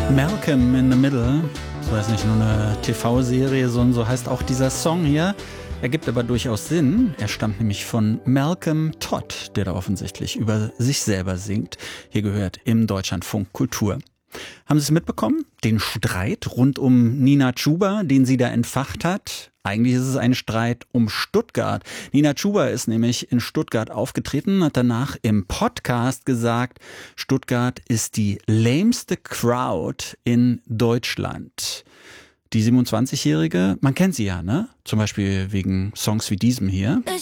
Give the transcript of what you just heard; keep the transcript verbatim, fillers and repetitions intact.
Malcolm in the Middle, so heißt nicht nur eine T V-Serie, sondern so heißt auch dieser Song hier. Ergibt aber durchaus Sinn. Er stammt nämlich von Malcolm Todd, der da offensichtlich über sich selber singt. Hier gehört im Deutschlandfunk Kultur. Haben Sie es mitbekommen? Den Streit rund um Nina Chuba, den sie da entfacht hat? Eigentlich ist es ein Streit um Stuttgart. Nina Chuba ist nämlich in Stuttgart aufgetreten, hat danach im Podcast gesagt, Stuttgart ist die lameste Crowd in Deutschland. Die siebenundzwanzigjährige, man kennt sie ja, ne? Zum Beispiel wegen Songs wie diesem hier.